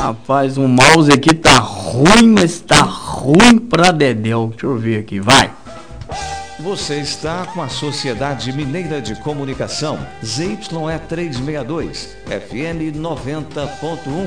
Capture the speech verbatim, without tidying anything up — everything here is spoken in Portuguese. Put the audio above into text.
Rapaz, o mouse aqui tá ruim, mas tá ruim pra dedéu. Deixa eu ver aqui, vai. Você está com a Sociedade Mineira de Comunicação, Z Y E trezentos e sessenta e dois, F M noventa ponto um.